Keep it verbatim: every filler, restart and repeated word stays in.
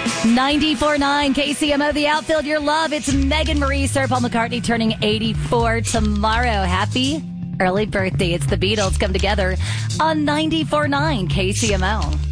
ninety-four point nine K C M O, the outfield, your love. It's Megan Marie, Sir Paul McCartney turning eighty-four tomorrow. Happy early birthday. It's the Beatles come together on ninety-four point nine K C M O.